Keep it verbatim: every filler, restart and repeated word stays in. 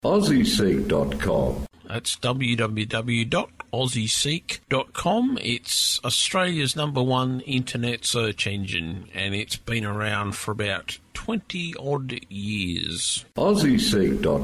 aussie seek dot com. That's w w w dot aussie seek dot com. It's Australia's number one internet search engine, and it's been around for about twenty odd years. aussie seek dot